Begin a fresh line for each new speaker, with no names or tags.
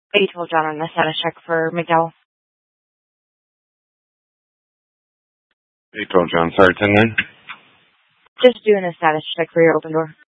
812 John on the status check for McDowell.
812 John, sorry, 10-9.
Just doing a status check for your open door.